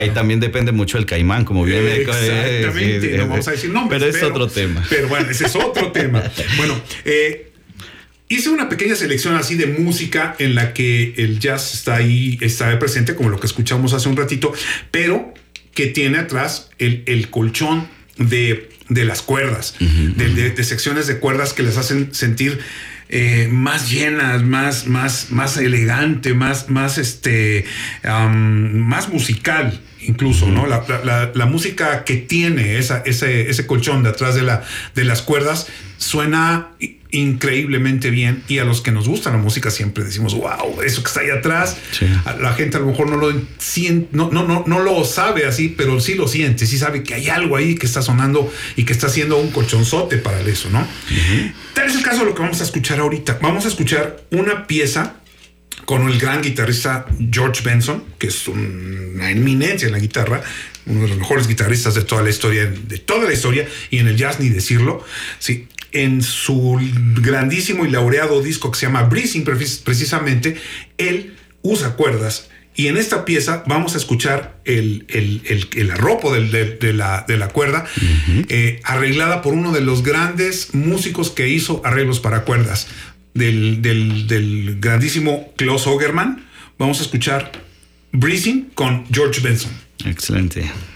Ahí también depende mucho del caimán, como bien exactamente, no vamos a decir nombres. Pero es otro tema. Pero bueno, ese es otro tema. Bueno, hice una pequeña selección así de música en la que el jazz está ahí presente, como lo que escuchamos hace un ratito, pero que tiene atrás el colchón de las cuerdas, de secciones de cuerdas que les hacen sentir más llenas, más elegante, más musical. Incluso, ¿no? La música que tiene ese colchón de atrás de las cuerdas suena increíblemente bien, y a los que nos gusta la música siempre decimos, wow, eso que está ahí atrás. Sí. La gente a lo mejor no lo siente, no lo sabe así, pero sí lo siente, sí sabe que hay algo ahí que está sonando y que está haciendo un colchonzote para eso, ¿no? Tal es el caso de lo que vamos a escuchar ahorita. Vamos a escuchar una pieza con el gran guitarrista George Benson, que es una eminencia en la guitarra, uno de los mejores guitarristas de toda la historia, y en el jazz ni decirlo. Sí, en su grandísimo y laureado disco que se llama Breezing, precisamente, él usa cuerdas. Y en esta pieza vamos a escuchar el arropo de la cuerda, arreglada por uno de los grandes músicos que hizo arreglos para cuerdas, del grandísimo Klaus Ogerman. Vamos a escuchar Breezing con George Benson. Excelente.